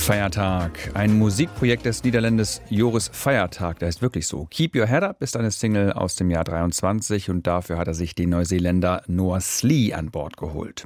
Feiertag, ein Musikprojekt des Niederländes Joris Feiertag, der ist wirklich so. Keep Your Head Up ist eine Single aus dem Jahr 23 und dafür hat er sich den Neuseeländer Noah Slee an Bord geholt.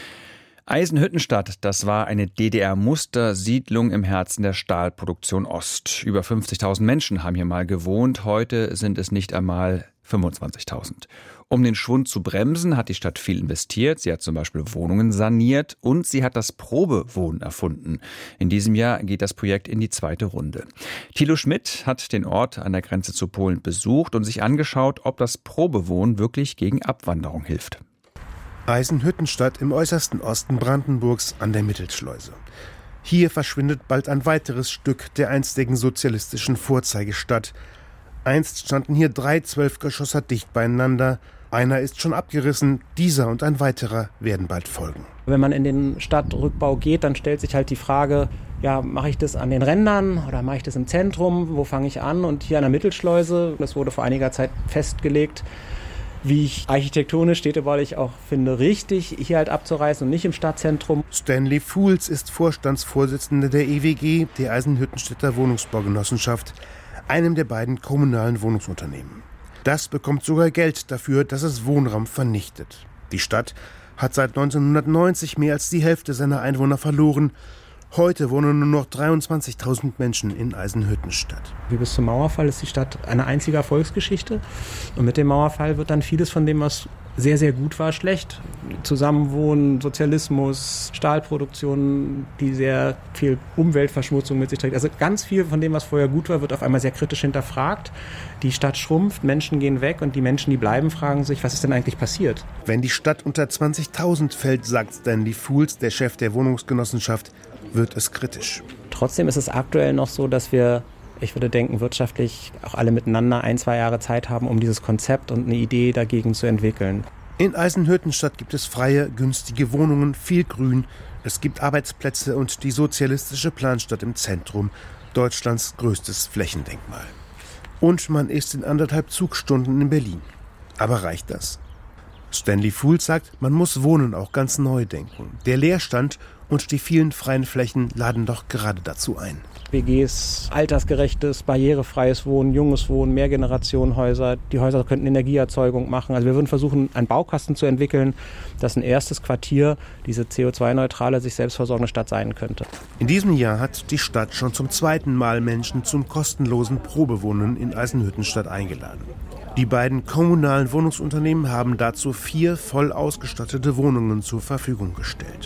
Eisenhüttenstadt, das war eine DDR-Mustersiedlung im Herzen der Stahlproduktion Ost. Über 50.000 Menschen haben hier mal gewohnt, heute sind es nicht einmal 25.000. Um den Schwund zu bremsen, hat die Stadt viel investiert. Sie hat zum Beispiel Wohnungen saniert und sie hat das Probewohnen erfunden. In diesem Jahr geht das Projekt in die zweite Runde. Thilo Schmidt hat den Ort an der Grenze zu Polen besucht und sich angeschaut, ob das Probewohnen wirklich gegen Abwanderung hilft. Eisenhüttenstadt im äußersten Osten Brandenburgs an der Mittelschleuse. Hier verschwindet bald ein weiteres Stück der einstigen sozialistischen Vorzeigestadt. Einst standen hier 3 12-Geschosser dicht beieinander. Einer ist schon abgerissen, dieser und ein weiterer werden bald folgen. Wenn man in den Stadtrückbau geht, dann stellt sich halt die Frage, ja, mache ich das an den Rändern oder mache ich das im Zentrum? Wo fange ich an? Und hier an der Mittelschleuse, das wurde vor einiger Zeit festgelegt, wie ich architektonisch, städtebaulich auch finde, richtig, hier halt abzureißen und nicht im Stadtzentrum. Stanley Fools ist Vorstandsvorsitzender der EWG, der Eisenhüttenstädter Wohnungsbaugenossenschaft, einem der beiden kommunalen Wohnungsunternehmen. Das bekommt sogar Geld dafür, dass es Wohnraum vernichtet. Die Stadt hat seit 1990 mehr als die Hälfte seiner Einwohner verloren. Heute wohnen nur noch 23.000 Menschen in Eisenhüttenstadt. Wie bis zum Mauerfall ist die Stadt eine einzige Erfolgsgeschichte. Und mit dem Mauerfall wird dann vieles von dem, was sehr, sehr gut war, schlecht. Zusammenwohnen, Sozialismus, Stahlproduktion, die sehr viel Umweltverschmutzung mit sich trägt. Also ganz viel von dem, was vorher gut war, wird auf einmal sehr kritisch hinterfragt. Die Stadt schrumpft, Menschen gehen weg und die Menschen, die bleiben, fragen sich, was ist denn eigentlich passiert? Wenn die Stadt unter 20.000 fällt, sagt Stanley Fools, der Chef der Wohnungsgenossenschaft, wird es kritisch. Trotzdem ist es aktuell noch so, dass wir, ich würde denken, wirtschaftlich auch alle miteinander 1-2 Jahre Zeit haben, um dieses Konzept und eine Idee dagegen zu entwickeln. In Eisenhüttenstadt gibt es freie, günstige Wohnungen, viel Grün. Es gibt Arbeitsplätze und die sozialistische Planstadt im Zentrum, Deutschlands größtes Flächendenkmal. Und man ist in 1,5 Zugstunden in Berlin. Aber reicht das? Stanley Fools sagt, man muss Wohnen auch ganz neu denken. Der Leerstand und die vielen freien Flächen laden doch gerade dazu ein. WGs, altersgerechtes, barrierefreies Wohnen, junges Wohnen, Mehrgenerationenhäuser. Die Häuser könnten Energieerzeugung machen. Also wir würden versuchen, einen Baukasten zu entwickeln, dass ein erstes Quartier diese CO2-neutrale, sich selbstversorgende Stadt sein könnte. In diesem Jahr hat die Stadt schon zum 2. Mal Menschen zum kostenlosen Probewohnen in Eisenhüttenstadt eingeladen. Die beiden kommunalen Wohnungsunternehmen haben dazu 4 voll ausgestattete Wohnungen zur Verfügung gestellt.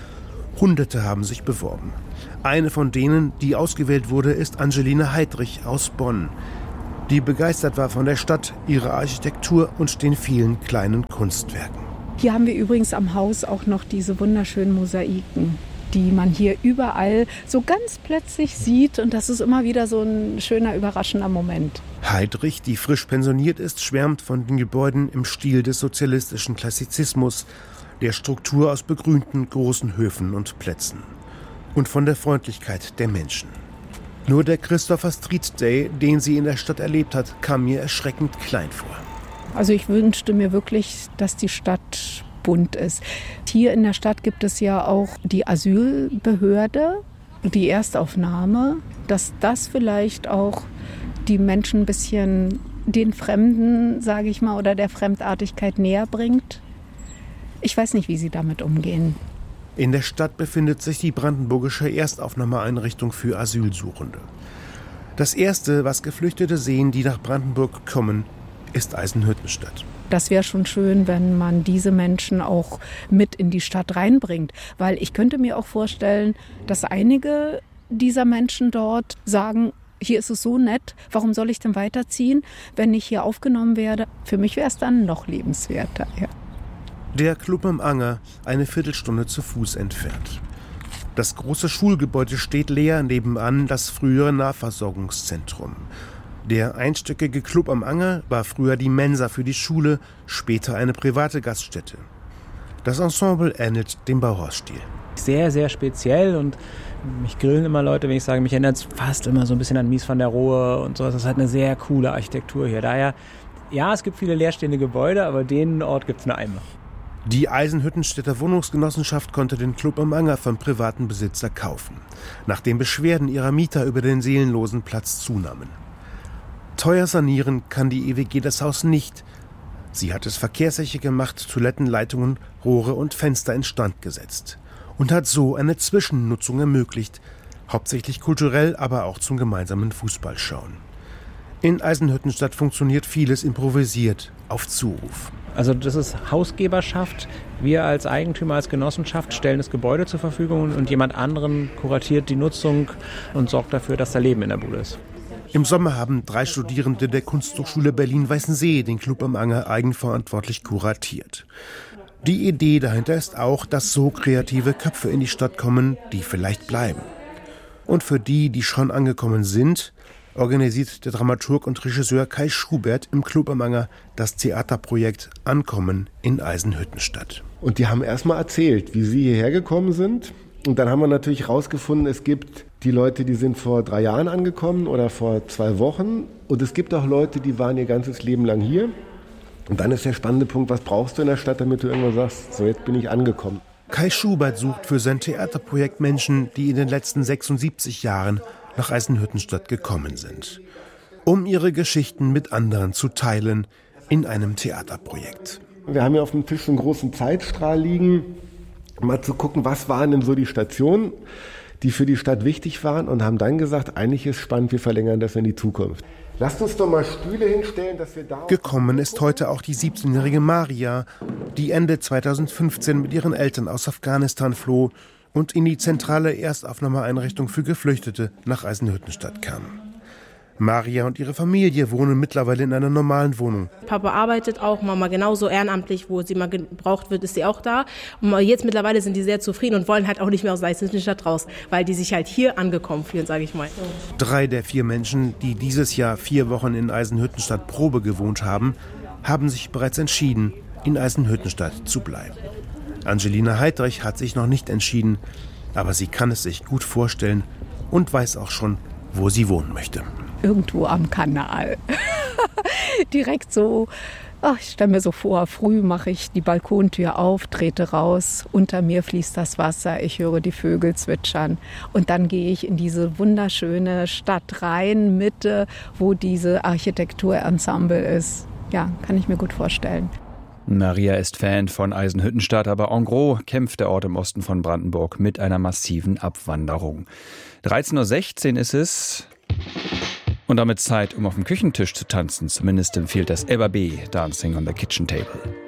Hunderte haben sich beworben. Eine von denen, die ausgewählt wurde, ist Angelina Heidrich aus Bonn, die begeistert war von der Stadt, ihrer Architektur und den vielen kleinen Kunstwerken. Hier haben wir übrigens am Haus auch noch diese wunderschönen Mosaiken, die man hier überall so ganz plötzlich sieht. Und das ist immer wieder so ein schöner, überraschender Moment. Heidrich, die frisch pensioniert ist, schwärmt von den Gebäuden im Stil des sozialistischen Klassizismus, der Struktur aus begrünten großen Höfen und Plätzen und von der Freundlichkeit der Menschen. Nur der Christopher Street Day, den sie in der Stadt erlebt hat, kam mir erschreckend klein vor. Also ich wünschte mir wirklich, dass die Stadt bunt ist. Hier in der Stadt gibt es ja auch die Asylbehörde, die Erstaufnahme, dass das vielleicht auch die Menschen ein bisschen den Fremden, sage ich mal, oder der Fremdartigkeit näher bringt. Ich weiß nicht, wie sie damit umgehen. In der Stadt befindet sich die brandenburgische Erstaufnahmeeinrichtung für Asylsuchende. Das Erste, was Geflüchtete sehen, die nach Brandenburg kommen, ist Eisenhüttenstadt. Das wäre schon schön, wenn man diese Menschen auch mit in die Stadt reinbringt. Weil ich könnte mir auch vorstellen, dass einige dieser Menschen dort sagen, hier ist es so nett, warum soll ich denn weiterziehen, wenn ich hier aufgenommen werde? Für mich wäre es dann noch lebenswerter, ja. Der Club am Anger, eine Viertelstunde zu Fuß entfernt. Das große Schulgebäude steht leer, nebenan das frühere Nahversorgungszentrum. Der einstöckige Club am Anger war früher die Mensa für die Schule, später eine private Gaststätte. Das Ensemble ähnelt dem Bauhausstil. Sehr, sehr speziell und mich grillen immer Leute, wenn ich sage, mich erinnert es fast immer so ein bisschen an Mies van der Rohe und so. Das ist halt eine sehr coole Architektur hier. Daher, ja, es gibt viele leerstehende Gebäude, aber den Ort gibt es nur einmal. Die Eisenhüttenstädter Wohnungsgenossenschaft konnte den Club am Anger vom privaten Besitzer kaufen, nachdem Beschwerden ihrer Mieter über den seelenlosen Platz zunahmen. Teuer sanieren kann die EWG das Haus nicht. Sie hat es verkehrssicher gemacht, Toilettenleitungen, Rohre und Fenster instand gesetzt und hat so eine Zwischennutzung ermöglicht, hauptsächlich kulturell, aber auch zum gemeinsamen Fußballschauen. In Eisenhüttenstadt funktioniert vieles improvisiert, auf Zuruf. Also das ist Hausgeberschaft. Wir als Eigentümer, als Genossenschaft stellen das Gebäude zur Verfügung und jemand anderen kuratiert die Nutzung und sorgt dafür, dass da Leben in der Bude ist. Im Sommer haben 3 Studierende der Kunsthochschule Berlin-Weißensee den Club am Anger eigenverantwortlich kuratiert. Die Idee dahinter ist auch, dass so kreative Köpfe in die Stadt kommen, die vielleicht bleiben. Und für die, die schon angekommen sind, organisiert der Dramaturg und Regisseur Kai Schubert im Club am Anger das Theaterprojekt Ankommen in Eisenhüttenstadt. Und die haben erstmal erzählt, wie sie hierher gekommen sind. Und dann haben wir natürlich rausgefunden, es gibt die Leute, die sind vor 3 Jahren angekommen oder vor 2 Wochen. Und es gibt auch Leute, die waren ihr ganzes Leben lang hier. Und dann ist der spannende Punkt, was brauchst du in der Stadt, damit du irgendwann sagst, so jetzt bin ich angekommen. Kai Schubert sucht für sein Theaterprojekt Menschen, die in den letzten 76 Jahren nach Eisenhüttenstadt gekommen sind, um ihre Geschichten mit anderen zu teilen in einem Theaterprojekt. Wir haben hier auf dem Tisch so einen großen Zeitstrahl liegen, mal zu gucken, was waren denn so die Stationen, die für die Stadt wichtig waren und haben dann gesagt, eigentlich ist spannend, wir verlängern das in die Zukunft. Lasst uns doch mal Stühle hinstellen, dass wir da... Gekommen ist heute auch die 17-jährige Maria, die Ende 2015 mit ihren Eltern aus Afghanistan floh und in die zentrale Erstaufnahmeeinrichtung für Geflüchtete nach Eisenhüttenstadt kam. Maria und ihre Familie wohnen mittlerweile in einer normalen Wohnung. Papa arbeitet auch, Mama genauso ehrenamtlich, wo sie mal gebraucht wird, ist sie auch da. Und jetzt mittlerweile sind die sehr zufrieden und wollen halt auch nicht mehr aus Eisenhüttenstadt raus, weil die sich halt hier angekommen fühlen, sage ich mal. 3 der 4 Menschen, die dieses Jahr 4 Wochen in Eisenhüttenstadt Probe gewohnt haben, haben sich bereits entschieden, in Eisenhüttenstadt zu bleiben. Angelina Heidrich hat sich noch nicht entschieden, aber sie kann es sich gut vorstellen und weiß auch schon, wo sie wohnen möchte. Irgendwo am Kanal. Direkt so, ich stelle mir so vor, früh mache ich die Balkontür auf, trete raus, unter mir fließt das Wasser, ich höre die Vögel zwitschern und dann gehe ich in diese wunderschöne Stadt rein, Mitte, wo diese Architekturensemble ist. Ja, kann ich mir gut vorstellen. Maria ist Fan von Eisenhüttenstadt, aber en gros kämpft der Ort im Osten von Brandenburg mit einer massiven Abwanderung. 13.16 Uhr ist es. Und damit Zeit, um auf dem Küchentisch zu tanzen. Zumindest empfiehlt das Ebba B. Dancing on the Kitchen Table.